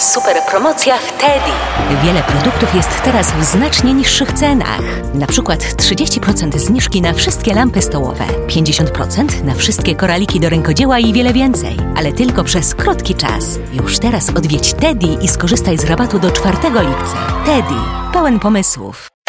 super promocjach Teddy. Wiele produktów jest teraz w znacznie niższych cenach. Na przykład 30% zniżki na wszystkie lampy stołowe, 50% na wszystkie koraliki do rękodzieła i wiele więcej. Ale tylko przez krótki czas. Już teraz odwiedź Teddy i skorzystaj z rabatu do 4 lipca. Teddy. Pełen pomysłów.